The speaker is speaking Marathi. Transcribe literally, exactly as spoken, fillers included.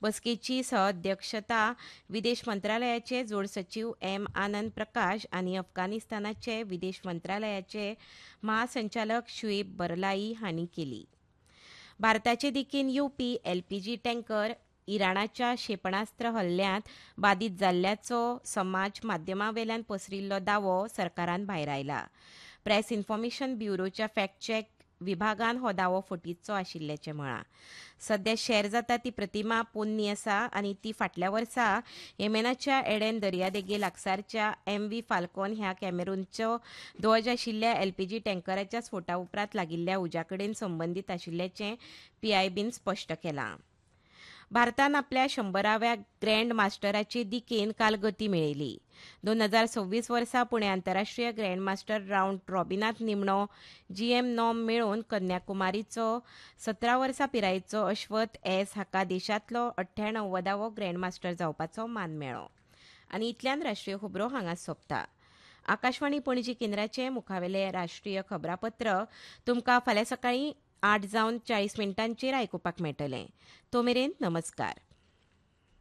बसकेची सहअध्यक्षता विदेश मंत्रालयाचे जोड सचिव एम आनंद प्रकाश आनी अफगाणिस्तानाचे विदेश मंत्रालयाचे महासंचालक शुएब बरलाई हांणी केली. भारताचे दिकेन येवपी एलपीजी टँकर इराणाच्या क्षेपणास्त्र हल्ल्यांत बादीत जाल्ल्याचो समाज माध्यमांवेल्यान पसरिल्लो दावो सरकारान भायर आयला. प्रेस इन्फॉर्मेशन ब्युरोच्या फॅक्ट चॅक विभागान हो दावो फटिचो आशिल्ल्याचें म्हळां. सध्या शॅर जाता ती प्रतिमा पोन्नी आसा आनी ती फाटल्या वर्सा येमेनाच्या एडेन दर्यादेगे लागसारच्या एम व्ही फाल्कोन ह्या कॅमेरूनच्यो ध्वज आशिल्ल्या एलपीजी टँकराच्या स्फोटा उपरांत लागिल्ल्या उज्या कडेन संबंदीत आशिल्ल्याचें पीआयबीन स्पश्ट केलां. भारतान आपल्या शंबराव्या ग्रँड मास्टराचे दिकेन काल गती मेळयली. दोन हजार सव्वीस वर्सा पुणे आंतरराष्ट्रीय ग्रँड मास्टर रावंड रॉबिनात निमणो जीएम नॉम मेळोवन कन्याकुमारीचो सतरा वर्सां पिरायेचो अश्वथ एस हाका देशांतलो अठ्ठ्याण्णवावो ग्रँड मास्टर जावपाचो मान मेळ्ळो. आनी इतल्यान राष्ट्रीय खबरो हांगाच सोंपता. आकाशवाणी पणजी केंद्राचे मुखावेले राष्ट्रीय खबरापत्र तुमकां फाल्यां सकाळीं आठ जावन चाळीस मिनटांचेर आयकुपाक मेळटलें. तो मेरेन नमस्कार.